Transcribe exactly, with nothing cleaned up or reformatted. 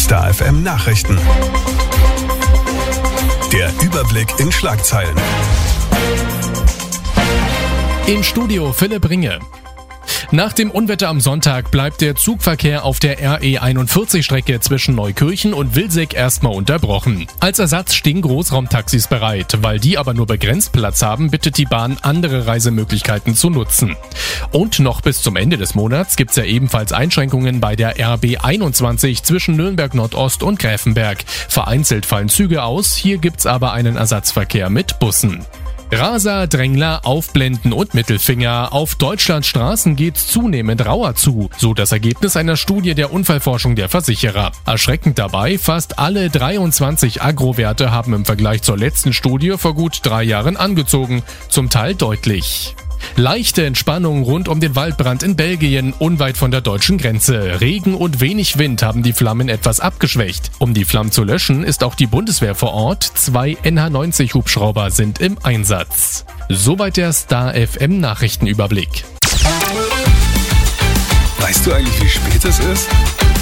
Star F M Nachrichten. Der Überblick in Schlagzeilen. Im Studio Philipp Ringe. Nach dem Unwetter am Sonntag bleibt der Zugverkehr auf der R E einundvierzig Strecke zwischen Neukirchen und Wilseck erstmal unterbrochen. Als Ersatz stehen Großraumtaxis bereit. Weil die aber nur begrenzt Platz haben, bittet die Bahn, andere Reisemöglichkeiten zu nutzen. Und noch bis zum Ende des Monats gibt's ja ebenfalls Einschränkungen bei der R B einundzwanzig zwischen Nürnberg Nordost und Gräfenberg. Vereinzelt fallen Züge aus, hier gibt's aber einen Ersatzverkehr mit Bussen. Raser, Drängler, Aufblenden und Mittelfinger. Auf Deutschlands Straßen geht's zunehmend rauer zu, so das Ergebnis einer Studie der Unfallforschung der Versicherer. Erschreckend dabei, fast alle dreiundzwanzig Agro-Werte haben im Vergleich zur letzten Studie vor gut drei Jahren angezogen, zum Teil deutlich. Leichte Entspannung rund um den Waldbrand in Belgien, unweit von der deutschen Grenze. Regen und wenig Wind haben die Flammen etwas abgeschwächt. Um die Flammen zu löschen, ist auch die Bundeswehr vor Ort. Zwei N H neunzig Hubschrauber sind im Einsatz. Soweit der Star F M Nachrichtenüberblick. Weißt du eigentlich, wie spät es ist?